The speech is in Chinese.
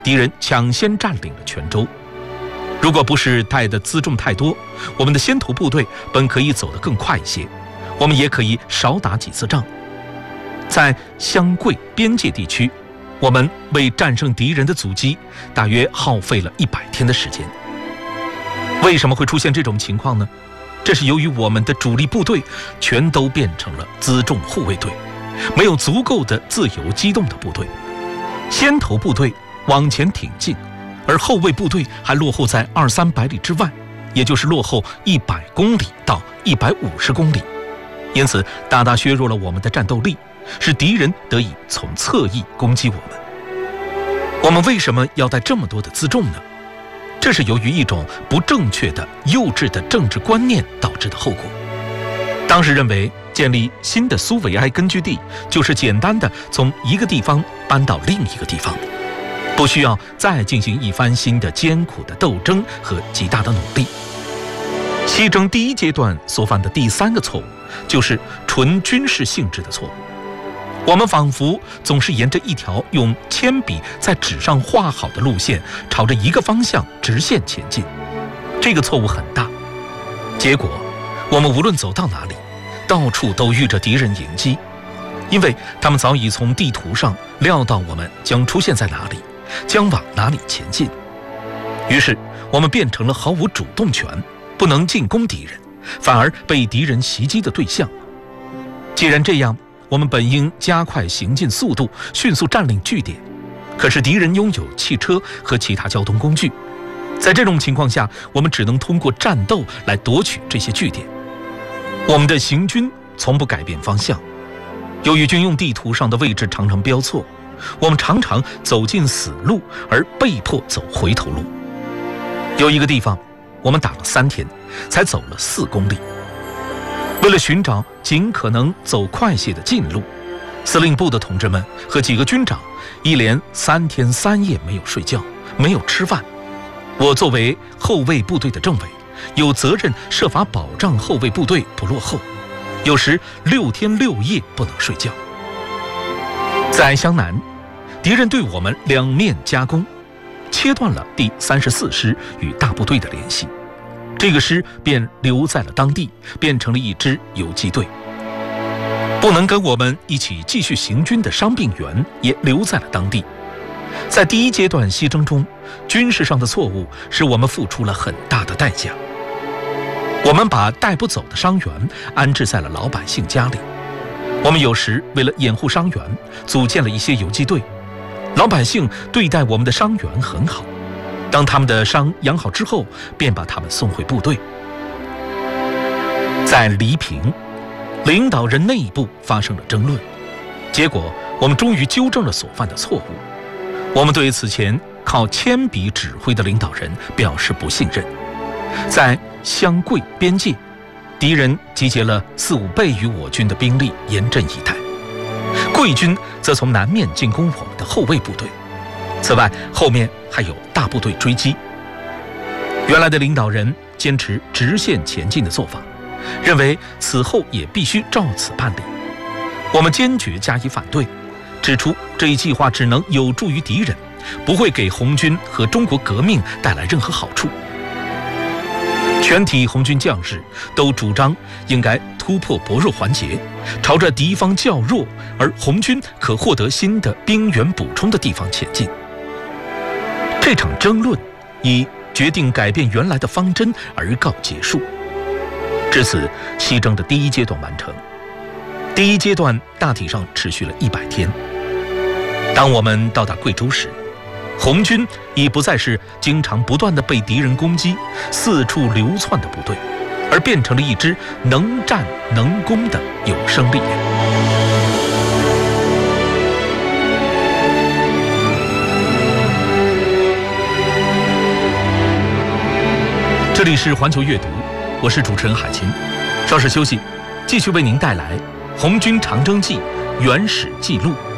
敌人抢先占领了泉州。如果不是带的辎重太多，我们的先头部队本可以走得更快一些，我们也可以少打几次仗。在湘桂边界地区，我们为战胜敌人的阻击，大约耗费了100天的时间。为什么会出现这种情况呢？这是由于我们的主力部队全都变成了辎重护卫队，没有足够的自由机动的部队。先头部队往前挺进，而后卫部队还落后在200-300里之外，也就是落后100公里到150公里，因此大大削弱了我们的战斗力，使敌人得以从侧翼攻击我们。我们为什么要带这么多的辎重呢？这是由于一种不正确的、幼稚的政治观念导致的后果。当时认为建立新的苏维埃根据地就是简单的从一个地方搬到另一个地方，不需要再进行一番新的艰苦的斗争和极大的努力。西征第一阶段所犯的第3个错误，就是纯军事性质的错误。我们仿佛总是沿着一条用铅笔在纸上画好的路线，朝着一个方向直线前进，这个错误很大。结果，我们无论走到哪里，到处都遇着敌人迎击，因为他们早已从地图上料到我们将出现在哪里，将往哪里前进。于是，我们变成了毫无主动权，不能进攻敌人，反而被敌人袭击的对象。既然这样，我们本应加快行进速度，迅速占领据点。可是敌人拥有汽车和其他交通工具，在这种情况下，我们只能通过战斗来夺取这些据点。我们的行军从不改变方向，由于军用地图上的位置常常标错，我们常常走进死路，而被迫走回头路。有一个地方，我们打了3天，才走了4公里。为了寻找尽可能走快些的近路，司令部的同志们和几个军长一连3天3夜没有睡觉，没有吃饭。我作为后卫部队的政委，有责任设法保障后卫部队不落后，有时6天6夜不能睡觉。在湘南，敌人对我们两面夹攻，切断了第34师与大部队的联系。这个师便留在了当地，变成了一支游击队。不能跟我们一起继续行军的伤病员也留在了当地。在第一阶段西征中，军事上的错误使我们付出了很大的代价。我们把带不走的伤员安置在了老百姓家里。我们有时为了掩护伤员，组建了一些游击队。老百姓对待我们的伤员很好，当他们的伤养好之后，便把他们送回部队。在黎平，领导人内部发生了争论，结果我们终于纠正了所犯的错误。我们对此前靠铅笔指挥的领导人表示不信任。在湘桂边界，敌人集结了4-5倍于我军的兵力，严阵以待。桂军则从南面进攻我们的后卫部队，此外后面还有大部队追击。原来的领导人坚持直线前进的做法，认为此后也必须照此办理。我们坚决加以反对，指出这一计划只能有助于敌人，不会给红军和中国革命带来任何好处。全体红军将士都主张应该突破薄弱环节，朝着敌方较弱而红军可获得新的兵源补充的地方前进。这场争论以决定改变原来的方针而告结束。至此，西征的第一阶段完成。第一阶段大体上持续了100天。当我们到达贵州时，红军已不再是经常不断地被敌人攻击、四处流窜的部队，而变成了一支能战能攻的有生力量。这里是环球阅读，我是主持人海清。稍事休息，继续为您带来《红军长征记》原始记录。